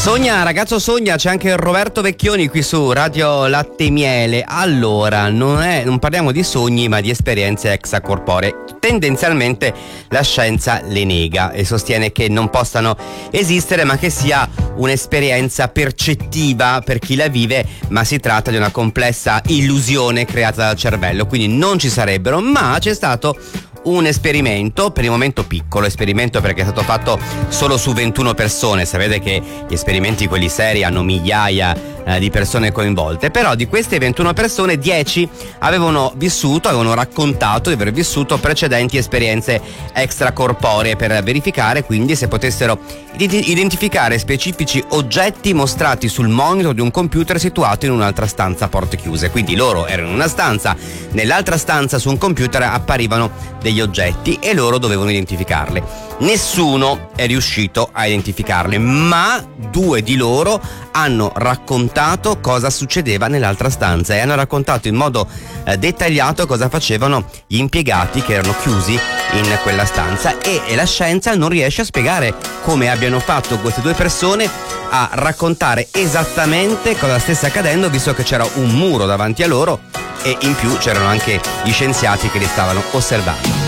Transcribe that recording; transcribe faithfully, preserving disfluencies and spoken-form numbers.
Sogna, ragazzo sogna, c'è anche Roberto Vecchioni qui su Radio Latte e Miele. Allora, non, è, non parliamo di sogni ma di esperienze extracorporee. Tendenzialmente la scienza le nega e sostiene che non possano esistere, ma che sia un'esperienza percettiva per chi la vive, ma si tratta di una complessa illusione creata dal cervello, quindi non ci sarebbero. Ma c'è stato un esperimento, per il momento piccolo esperimento perché è stato fatto solo su ventuno persone. Sapete che gli esperimenti quelli seri hanno migliaia eh, di persone coinvolte, però di queste ventuno persone dieci avevano vissuto, avevano raccontato di aver vissuto precedenti esperienze extracorporee per verificare quindi se potessero identificare specifici oggetti mostrati sul monitor di un computer situato in un'altra stanza a porte chiuse. Quindi loro erano in una stanza, nell'altra stanza su un computer apparivano degli oggetti e loro dovevano identificarli. Nessuno è riuscito a identificarli, ma due di loro hanno raccontato cosa succedeva nell'altra stanza e hanno raccontato in modo eh, dettagliato cosa facevano gli impiegati che erano chiusi in quella stanza, e, e la scienza non riesce a spiegare come abbiano fatto queste due persone a raccontare esattamente cosa stesse accadendo, visto che c'era un muro davanti a loro e in più c'erano anche gli scienziati che li stavano osservando.